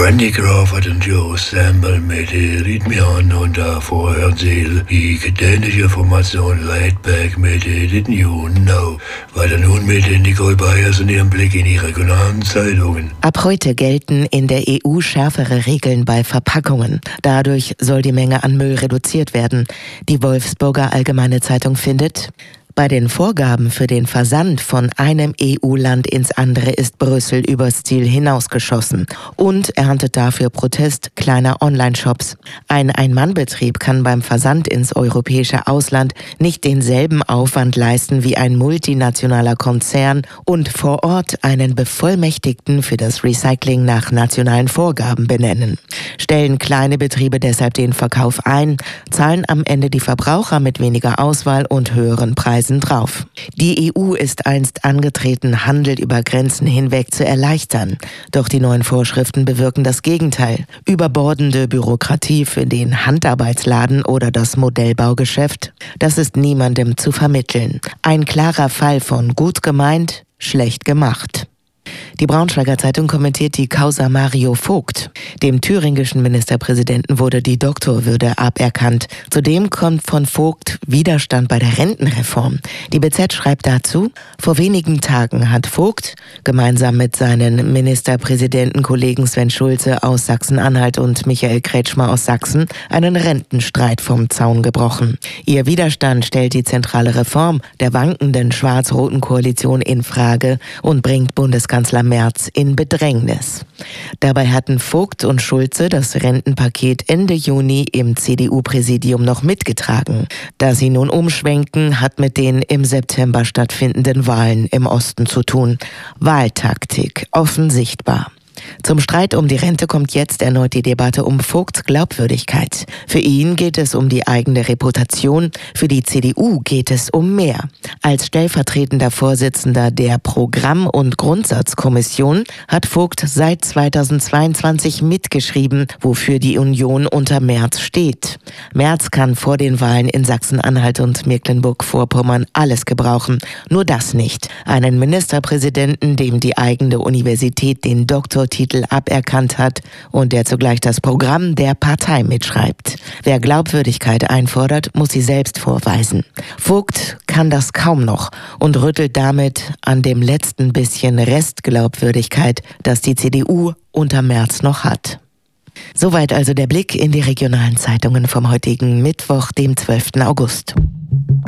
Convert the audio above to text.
Randy Crawford und Joe Sample mit Read Me On und davor hören Sie die dänische Formation Laidback mit Didn't You Know. Weiter nun mit Nicole Byers und ihrem Blick in die regionalen Zeitungen. Ab heute gelten in der EU schärfere Regeln bei Verpackungen. Dadurch soll die Menge an Müll reduziert werden. Die Wolfsburger Allgemeine Zeitung findet: Bei den Vorgaben für den Versand von einem EU-Land ins andere ist Brüssel übers Ziel hinausgeschossen und erntet dafür Protest kleiner Online-Shops. Ein Ein-Mann-Betrieb kann beim Versand ins europäische Ausland nicht denselben Aufwand leisten wie ein multinationaler Konzern und vor Ort einen Bevollmächtigten für das Recycling nach nationalen Vorgaben benennen. Stellen kleine Betriebe deshalb den Verkauf ein, zahlen am Ende die Verbraucher mit weniger Auswahl und höheren Preisen drauf. Die EU ist einst angetreten, Handel über Grenzen hinweg zu erleichtern. Doch die neuen Vorschriften bewirken das Gegenteil. Überbordende Bürokratie für den Handarbeitsladen oder das Modellbaugeschäft, das ist niemandem zu vermitteln. Ein klarer Fall von gut gemeint, schlecht gemacht. Die Braunschweiger Zeitung kommentiert die Causa Mario Vogt. Dem thüringischen Ministerpräsidenten wurde die Doktorwürde aberkannt. Zudem kommt von Vogt Widerstand bei der Rentenreform. Die BZ schreibt dazu: Vor wenigen Tagen hat Vogt gemeinsam mit seinen Ministerpräsidentenkollegen Sven Schulze aus Sachsen-Anhalt und Michael Kretschmer aus Sachsen einen Rentenstreit vom Zaun gebrochen. Ihr Widerstand stellt die zentrale Reform der wankenden schwarz-roten Koalition in Frage und bringt Bundeskanzler Merz in Bedrängnis. Dabei hatten Vogt und Schulze das Rentenpaket Ende Juni im CDU-Präsidium noch mitgetragen. Da sie nun umschwenken, hat mit den im September stattfindenden Wahlen im Osten zu tun. Wahltaktik, offen sichtbar. Zum Streit um die Rente kommt jetzt erneut die Debatte um Vogts Glaubwürdigkeit. Für ihn geht es um die eigene Reputation, für die CDU geht es um mehr. Als stellvertretender Vorsitzender der Programm- und Grundsatzkommission hat Vogt seit 2022 mitgeschrieben, wofür die Union unter Merz steht. Merz kann vor den Wahlen in Sachsen-Anhalt und Mecklenburg-Vorpommern alles gebrauchen, nur das nicht. Einen Ministerpräsidenten, dem die eigene Universität den Doktortitel aberkannt hat und der zugleich das Programm der Partei mitschreibt. Wer Glaubwürdigkeit einfordert, muss sie selbst vorweisen. Vogt kann das kaum noch und rüttelt damit an dem letzten bisschen Restglaubwürdigkeit, das die CDU unter Merz noch hat. Soweit also der Blick in die regionalen Zeitungen vom heutigen Mittwoch, dem 12. August.